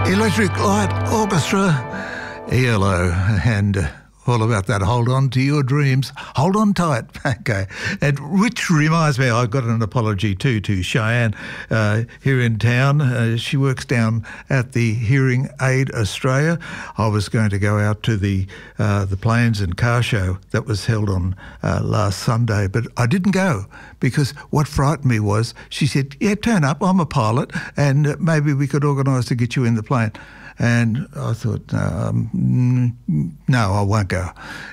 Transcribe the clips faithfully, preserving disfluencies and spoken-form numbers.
Electric Light Orchestra, E L O, and uh, all about that. Hold on to your dreams. Hold on tight. Okay. And which reminds me, I've got an apology too to Cheyenne uh, here in town. Uh, she works down at the Hearing Aid Australia. I was going to go out to the uh, the Plains and Car Show that was held on uh, last Sunday, but I didn't go because what frightened me was she said, yeah, turn up, I'm a pilot, and uh, maybe we could organise to get you in the plane. And I thought, um, no, I won't go.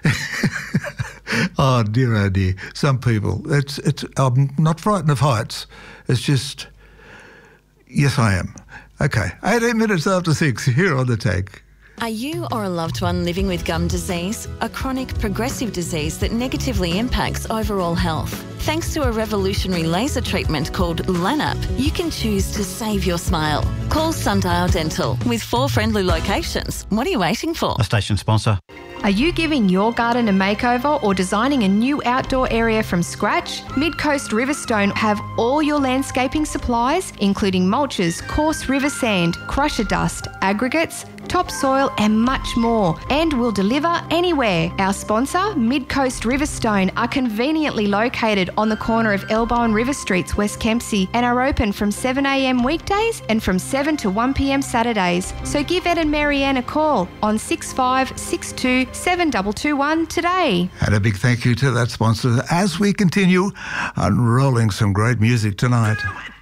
Oh, dear, oh, dear. Some people, it's, it's, I'm not frightened of heights. It's just, yes, I am. Okay, eighteen minutes after six, here on The Tag. Are you or a loved one living with gum disease, a chronic progressive disease that negatively impacts overall health? Thanks to a revolutionary laser treatment called LANAP, you can choose to save your smile. Call Sundial Dental with four friendly locations. What are you waiting for? A station sponsor. Are you giving your garden a makeover or designing a new outdoor area from scratch? Mid-Coast Riverstone have all your landscaping supplies, including mulches, coarse river sand, crusher dust, aggregates, topsoil and much more, and will deliver anywhere. Our sponsor, Mid-Coast Riverstone, are conveniently located on the corner of Elbow and River Streets, West Kempsey, and are open from seven a m weekdays and from seven to one p m Saturdays. So give Ed and Marianne a call on six five six two seven two two one today. And a big thank you to that sponsor as we continue unrolling some great music tonight.